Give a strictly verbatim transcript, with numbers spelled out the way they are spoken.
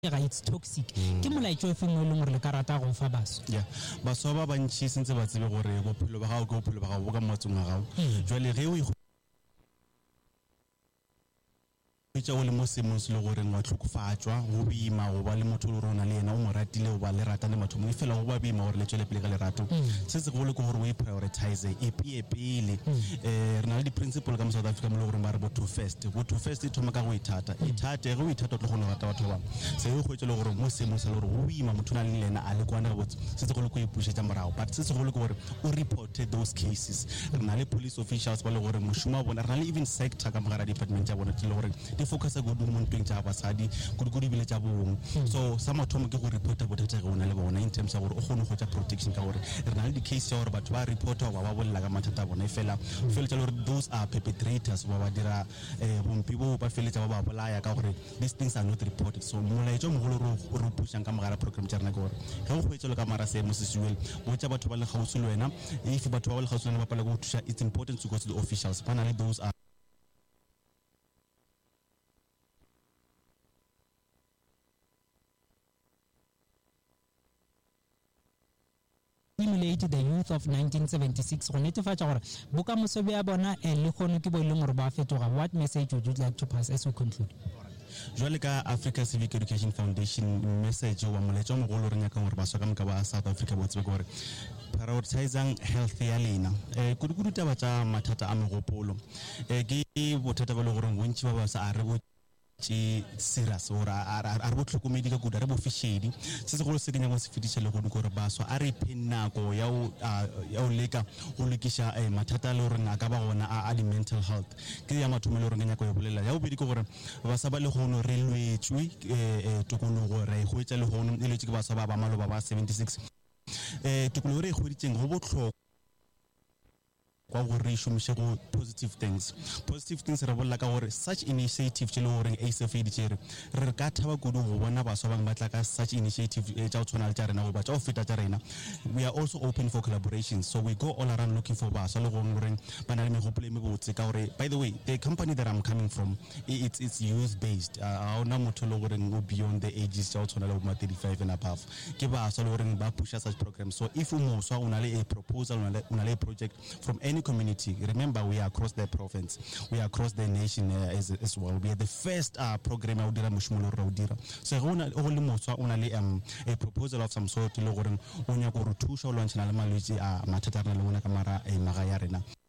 it's toxic ke molaetso e feng o le gore le karata go fa baso yeah baso ba bantshi sentse ba tsebe gore bophelo ba gago ke bophelo ba gago bo ka matsong a gago jwale ge o itse o le mo semong se le gore ngwa tlhokofatšwa go bima go ba le motho le rona le yena o mo ratile go ba le ratane batho mo fela go ba bima gore le tswele pele ka lerato se se go le go gore o prioritize e pie pele eh re na le di principle ka mo South Africa mo le gore ba re bo to first bo to first e thoma ka go ithata ithate go ithata tlo go no rata batho ba se go go tsela gore mo semong se le gore go bima motho na le yena a le kwana go botse se se go le go ipushetsa morago but se se go le gore o reported those cases re na le police officials ba le gore moshuma bona re na le even sector ka mogara department ya bona tlo gore di focus go do mo ntweng tsa basadi go go dibile tsa bong so sa mathomo ke go reporta bothata go na le bona in terms of gore o gone go tsa protection ka gore re na le di case ya gore batho ba reporta ba ba bolla ka mathata bona e fela fela tsa gore those are perpetrators ba ba dira eh bompi bo ba fela tsa ba ba bolaya ka gore these things are not reported so molaetso mogolo ro ro pushang ka mogara program tsa rena gore ga go hwetsa le ka mara se mo sesiwel bo tsa batho ba le gausi le wena if batho ba le gausi le ba pala go thusha it's important to go to the officials bana le those are stimulate the youth of nineteen seventy-six go netefatsa gore bokamoso bja bona le gone ke bo ile gore ba fetoga. What message would you like to pass as we conclude? jwale ka Africa Civic Education Foundation message wa moletso mo go lo renya ka gore ba soka mka ba South Africa bo tsebe gore prioritizing health ya lena eh kudu kudu taba tsa mathata a megopolo eh ke bothata ba le gore bontsi ba ba sa a re bo tsi serious ora a bo tlhokomedi ka kudu re bo fishedi se se go se kenya go se fitise le go gore ba so a re phenako ya o ya o leka go lekisha eh mathata le gore ngaka ba gona a di mental health ke ya mathomelo re ngenya go e bolela ya obedi ke gore ba sa ba le go no re lwetswe eh tokono go re go etsa le go no ile tse ke ba sa ba ba malo ba ba seventy-six eh tokono re go ditseng go botlhokwa kwa go re shumishe go positive things positive things re bolla ka gore such initiative tse le gore A S F A di tsere re ka thaba go go bona ba so bang batla ka such initiative e tsa tsona le tsa rena go ba tsa o feta tsa rena we are also open for collaboration so we go all around looking for ba so le go ngoreng bana le megopolo e mebotse ka gore by the way the company that I'm coming from it's it's youth based a ona motho le gore go beyond the ages tsa tsona le ba thirty-five and above ke ba so le gore ba push such programs so if mo so una le a proposal una le a project from any community remember we are across the province we are across the nation uh, as, as well we are the first uh, program out there mushmulo raudira so gona o le motswa ona le um, a proposal of some sort le gore o nya go re thusha o lwantshana le malwetse a mathata a rena le bona ka mara e maga ya rena